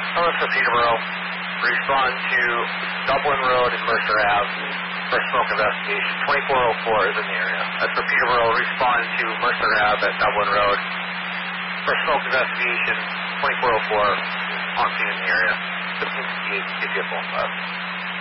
Hello, for Peterborough. Respond to Dublin Road and Mercer Ave for smoke investigation. 2404 is in the area. That's for Peterborough. Respond to Mercer Ave at Dublin Road for smoke investigation. 2404 on scene in the area. 1568, if you have both.